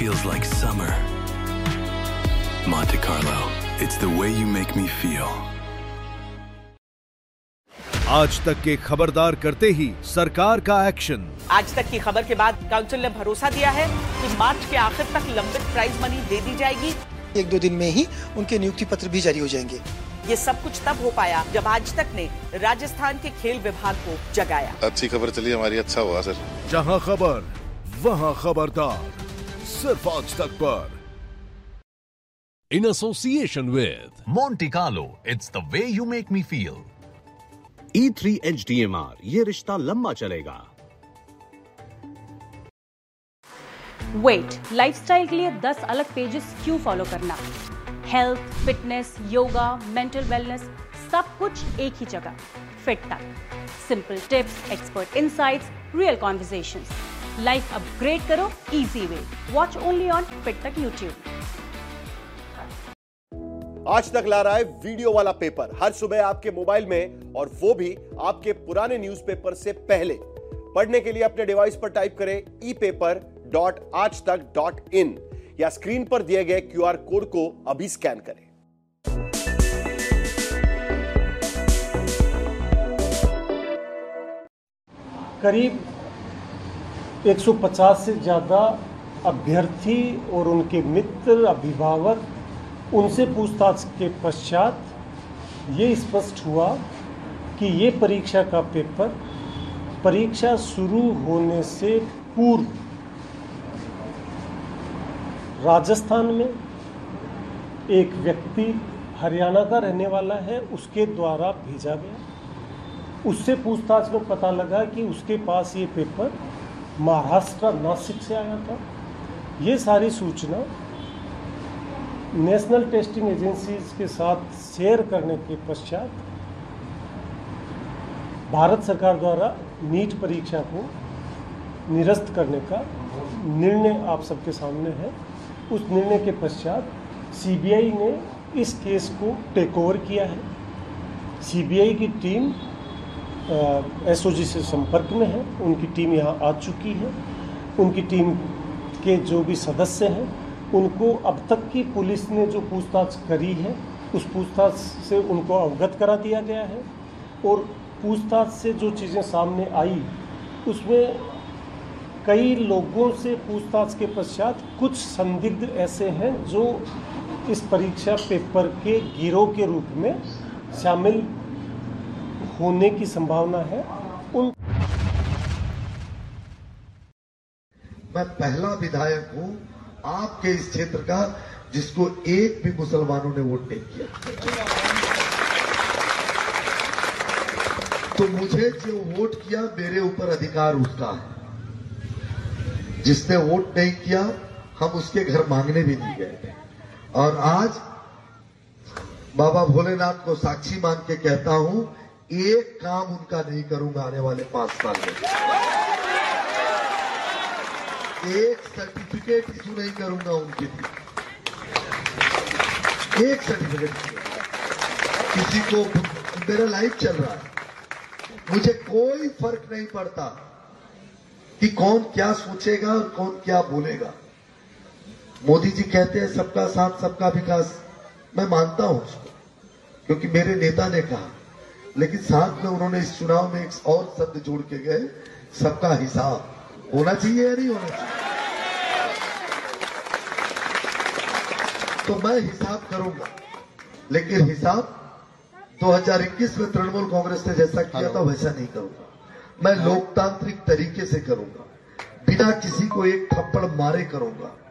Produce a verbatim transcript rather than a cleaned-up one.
feels like summer. Monte Carlo, it's the way you make me feel. आज तक के खबरदार करते ही सरकार का एक्शन। आज तक की खबर के बाद काउंसिल ने भरोसा दिया है कि मार्च के आखिर तक लंबित प्राइज मनी दे दी जाएगी। एक दो दिन में ही उनके नियुक्ति पत्र भी जारी हो जाएंगे। ये सब कुछ तब हो पाया जब आज तक ने राजस्थान के खेल विभाग को जगाया। अच्छी खबर चली हमारी, अच्छा हुआ सर। जहां खबर वहां खबरदार, सिर्फ आज तक पर। In association with Monte Carlo, it's the way you make me feel. E three H D M R, ये रिश्ता लंबा चलेगा। वेट, लाइफस्टाइल के लिए दस अलग पेजेस क्यों फॉलो करना? Health, fitness, yoga, mental wellness, सब कुछ एक ही जगह। फिट तक, simple tips, expert insights, real conversations. Life upgrade करो easy way. Watch only on fit तक यूट्यूब। आज तक ला रहा है वीडियो वाला पेपर हर सुबह आपके मोबाइल में, और वो भी आपके पुराने न्यूज़पेपर से पहले। पढ़ने के लिए अपने डिवाइस पर टाइप करें ई पेपर डॉट आज तक डॉट इन या स्क्रीन पर दिए गए क्यू आर कोड को अभी स्कैन करें। करीब एक सौ पचास से ज्यादा अभ्यर्थी और उनके मित्र, अभिभावक, उनसे पूछताछ के पश्चात ये स्पष्ट हुआ कि ये परीक्षा का पेपर परीक्षा शुरू होने से पूर्व राजस्थान में एक व्यक्ति हरियाणा का रहने वाला है, उसके द्वारा भेजा गया। उससे पूछताछ में पता लगा कि उसके पास ये पेपर महाराष्ट्र नासिक से आया था। ये सारी सूचना नेशनल टेस्टिंग एजेंसीज के साथ शेयर करने के पश्चात भारत सरकार द्वारा नीट परीक्षा को निरस्त करने का निर्णय आप सबके सामने है। उस निर्णय के पश्चात सीबीआई ने इस केस को टेक ओवर किया है। सीबीआई की टीम एसओजी से संपर्क में है, उनकी टीम यहाँ आ चुकी है। उनकी टीम के जो भी सदस्य हैं उनको अब तक की पुलिस ने जो पूछताछ करी है उस पूछताछ से उनको अवगत करा दिया गया है, और पूछताछ से जो चीज़ें सामने आई उसमें कई लोगों से पूछताछ के पश्चात कुछ संदिग्ध ऐसे हैं जो इस परीक्षा पेपर के गिरोह के रूप में शामिल होने की संभावना है। उन मैं पहला विधायक हूं आपके इस क्षेत्र का जिसको एक भी मुसलमानों ने वोट नहीं किया। तो मुझे जो वोट किया मेरे ऊपर अधिकार उसका है। जिसने वोट नहीं किया हम उसके घर मांगने भी नहीं गए। और आज बाबा भोलेनाथ को साक्षी मान के कहता हूं, एक काम उनका नहीं करूंगा आने वाले पांच साल में। एक सर्टिफिकेट इशू नहीं करूंगा उनके लिए, एक सर्टिफिकेट। किसी को, मेरा लाइफ चल रहा है, मुझे कोई फर्क नहीं पड़ता कि कौन क्या सोचेगा और कौन क्या बोलेगा। मोदी जी कहते हैं सबका साथ सबका विकास, मैं मानता हूं उसको क्योंकि मेरे नेता ने कहा, लेकिन साथ में उन्होंने इस चुनाव में एक और शब्द जोड़ के गए, सबका हिसाब होना चाहिए या नहीं होना चाहिए। तो मैं हिसाब करूंगा, लेकिन हिसाब दो हज़ार इक्कीस में तृणमूल कांग्रेस ने जैसा किया था वैसा नहीं करूंगा। मैं लोकतांत्रिक तरीके से करूंगा, बिना किसी को एक थप्पड़ मारे करूंगा।